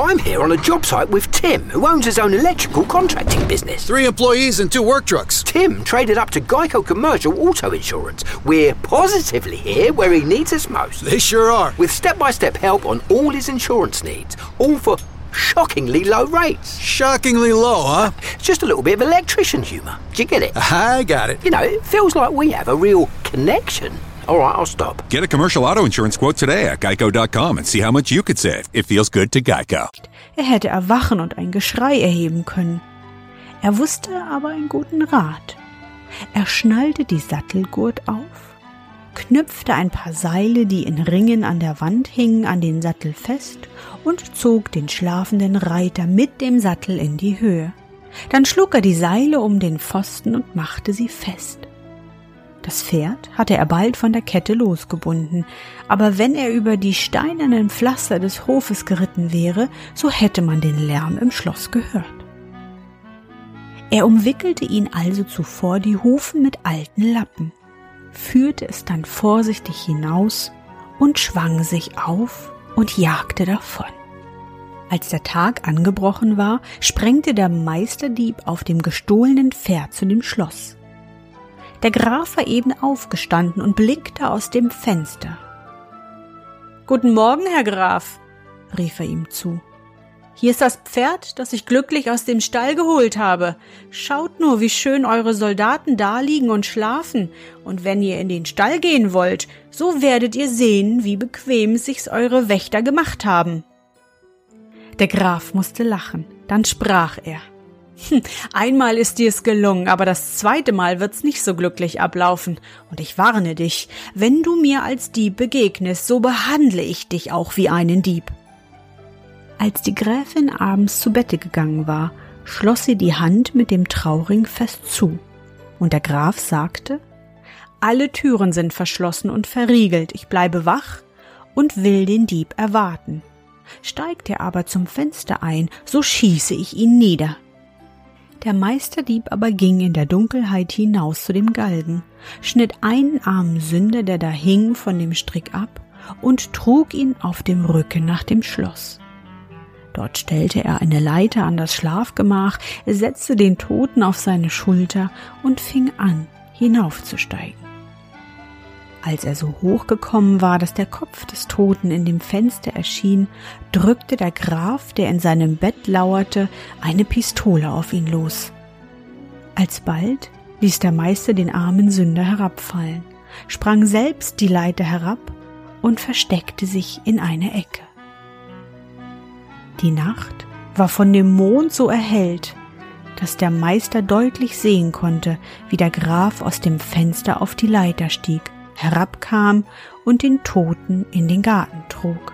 I'm here on a job site with Tim, who owns his own electrical contracting business. 3 employees and 2 work trucks. Tim traded up to Geico Commercial Auto Insurance. We're positively here where he needs us most. They sure are. With step-by-step help on all his insurance needs, all for shockingly low rates. Shockingly low, huh? Just a little bit of electrician humour. Do you get it? I got it. You know, it feels like we have a real connection. All right, I'll stop. Get a commercial auto insurance quote today at geico.com and see how much you could save. It feels good to Geico. Er hätte erwachen und ein Geschrei erheben können. Er wusste aber einen guten Rat. Er schnallte die Sattelgurt auf, knüpfte ein paar Seile, die in Ringen an der Wand hingen, an den Sattel fest und zog den schlafenden Reiter mit dem Sattel in die Höhe. Dann schlug er die Seile um den Pfosten und machte sie fest. Das Pferd hatte er bald von der Kette losgebunden, aber wenn er über die steinernen Pflaster des Hofes geritten wäre, so hätte man den Lärm im Schloss gehört. Er umwickelte ihn also zuvor die Hufen mit alten Lappen, führte es dann vorsichtig hinaus und schwang sich auf und jagte davon. Als der Tag angebrochen war, sprengte der Meisterdieb auf dem gestohlenen Pferd zu dem Schloss. Der Graf war eben aufgestanden und blickte aus dem Fenster. »Guten Morgen, Herr Graf«, rief er ihm zu. »Hier ist das Pferd, das ich glücklich aus dem Stall geholt habe. Schaut nur, wie schön eure Soldaten daliegen und schlafen, und wenn ihr in den Stall gehen wollt, so werdet ihr sehen, wie bequem sich's eure Wächter gemacht haben.« Der Graf musste lachen, dann sprach er. »Einmal ist dir's gelungen, aber das zweite Mal wird's nicht so glücklich ablaufen. Und ich warne dich, wenn du mir als Dieb begegnest, so behandle ich dich auch wie einen Dieb.« Als die Gräfin abends zu Bette gegangen war, schloss sie die Hand mit dem Trauring fest zu. Und der Graf sagte, »Alle Türen sind verschlossen und verriegelt, ich bleibe wach und will den Dieb erwarten. Steigt er aber zum Fenster ein, so schieße ich ihn nieder.« Der Meisterdieb aber ging in der Dunkelheit hinaus zu dem Galgen, schnitt einen armen Sünder, der da hing, von dem Strick ab und trug ihn auf dem Rücken nach dem Schloss. Dort stellte er eine Leiter an das Schlafgemach, setzte den Toten auf seine Schulter und fing an, hinaufzusteigen. Als er so hoch gekommen war, dass der Kopf des Toten in dem Fenster erschien, drückte der Graf, der in seinem Bett lauerte, eine Pistole auf ihn los. Alsbald ließ der Meister den armen Sünder herabfallen, sprang selbst die Leiter herab und versteckte sich in eine Ecke. Die Nacht war von dem Mond so erhellt, dass der Meister deutlich sehen konnte, wie der Graf aus dem Fenster auf die Leiter stieg, herabkam und den Toten in den Garten trug.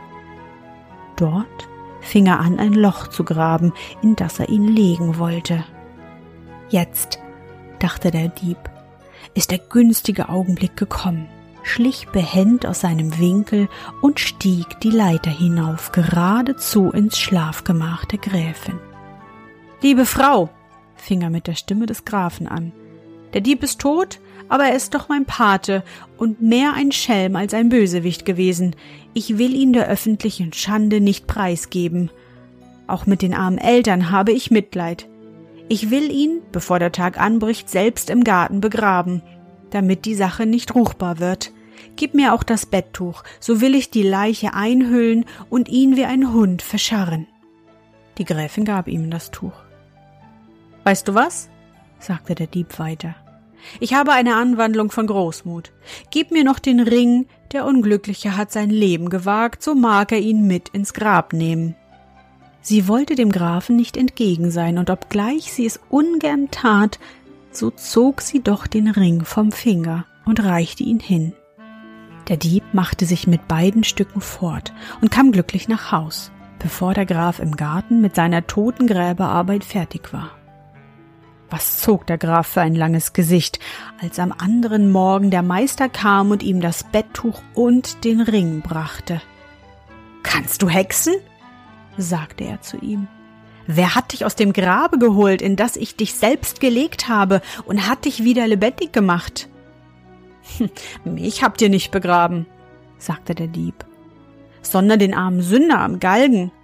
Dort fing er an, ein Loch zu graben, in das er ihn legen wollte. Jetzt, dachte der Dieb, ist der günstige Augenblick gekommen, schlich behend aus seinem Winkel und stieg die Leiter hinauf, geradezu ins Schlafgemach der Gräfin. »Liebe Frau«, fing er mit der Stimme des Grafen an, »der Dieb ist tot, aber er ist doch mein Pate und mehr ein Schelm als ein Bösewicht gewesen. Ich will ihn der öffentlichen Schande nicht preisgeben. Auch mit den armen Eltern habe ich Mitleid. Ich will ihn, bevor der Tag anbricht, selbst im Garten begraben, damit die Sache nicht ruchbar wird. Gib mir auch das Betttuch, so will ich die Leiche einhüllen und ihn wie ein Hund verscharren.« Die Gräfin gab ihm das Tuch. »Weißt du was?«, sagte der Dieb weiter. »Ich habe eine Anwandlung von Großmut. Gib mir noch den Ring, der Unglückliche hat sein Leben gewagt, so mag er ihn mit ins Grab nehmen.« Sie wollte dem Grafen nicht entgegen sein, und obgleich sie es ungern tat, so zog sie doch den Ring vom Finger und reichte ihn hin. Der Dieb machte sich mit beiden Stücken fort und kam glücklich nach Haus, bevor der Graf im Garten mit seiner Totengräberarbeit fertig war. Was zog der Graf für ein langes Gesicht, als am anderen Morgen der Meister kam und ihm das Betttuch und den Ring brachte. »Kannst du hexen?«, sagte er zu ihm. »Wer hat dich aus dem Grabe geholt, in das ich dich selbst gelegt habe, und hat dich wieder lebendig gemacht?« »Mich habt ihr nicht begraben«, sagte der Dieb, »sondern den armen Sünder am Galgen.